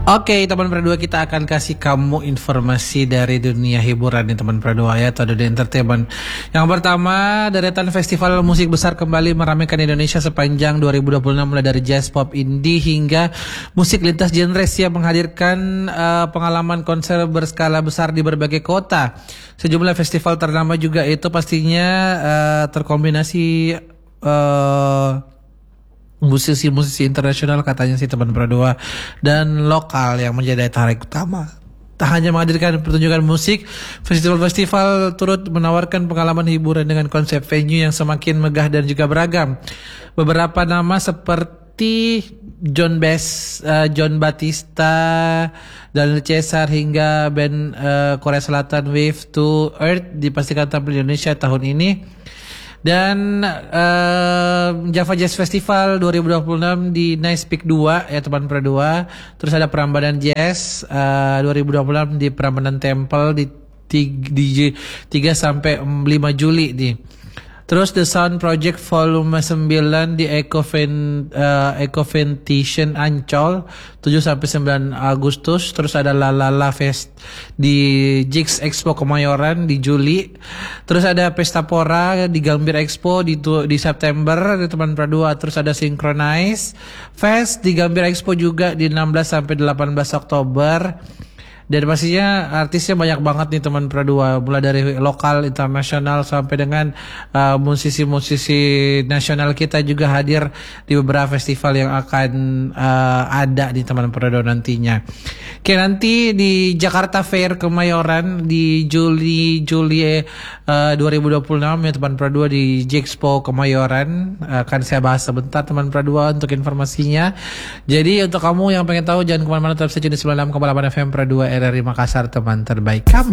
Oke, teman berdua, kita akan kasih kamu informasi dari dunia hiburan nih teman berdua ya, atau dunia entertainment. Yang pertama, deretan festival musik besar kembali meramaikan Indonesia sepanjang 2026, mulai dari jazz, pop, indie hingga musik lintas genre yang menghadirkan pengalaman konser berskala besar di berbagai kota. Sejumlah festival ternama juga itu pastinya terkombinasi musisi-musisi internasional katanya sih teman berdua, dan lokal yang menjadi daya tarik utama. Tak hanya menghadirkan pertunjukan musik, festival-festival turut menawarkan pengalaman hiburan dengan konsep venue yang semakin megah dan juga beragam. Beberapa nama seperti John Batista, Daniel Caesar hingga band Korea Selatan Wave to Earth dipastikan tampil di Indonesia tahun ini. Dan Java Jazz Festival 2026 di Nice Peak 2 ya teman berdua. Terus ada Prambanan Jazz 2026 di Prambanan Temple di 3 sampai 5 Juli nih. Terus The Sound Project Volume 9 di Ecoventation Ancol 7 sampai 9 Agustus. Terus ada La Fest di Jigs Expo Kemayoran di Juli. Terus ada Pesta Pora di Gambir Expo di September di teman berdua. Terus ada Synchronize Fest di Gambir Expo juga di 16 sampai 18 Oktober. Dan pastinya artisnya banyak banget nih teman berdua, mulai dari lokal, internasional sampai dengan musisi-musisi nasional kita juga hadir di beberapa festival yang akan ada di teman berdua nantinya. Oke, nanti di Jakarta Fair Kemayoran di Juli 2026 ya teman berdua di Jexpo Kemayoran, akan saya bahas sebentar teman berdua untuk informasinya. Jadi untuk kamu yang pengen tahu jangan kemana-mana, tetap stay tune di 96,8 FM Berdua RRI Makassar, teman terbaik kamu.